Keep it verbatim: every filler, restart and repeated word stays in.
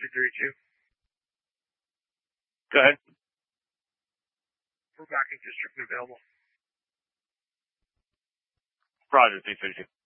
two three two. Go ahead. We're back in district available. Roger, three thirty-two.